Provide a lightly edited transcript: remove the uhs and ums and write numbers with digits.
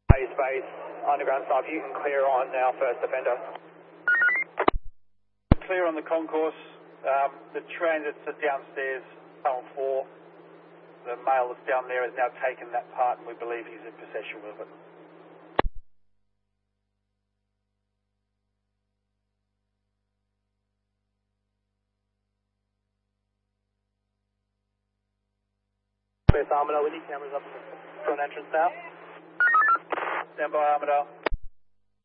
Space, underground staff, you can clear on now, first offender. Clear on the concourse. The transits are downstairs, tunnel 4. The male that's down there has now taken that part and we believe he's in possession of it. Space Armadale, with you, cameras up in the front entrance now. Stand by, Armadale.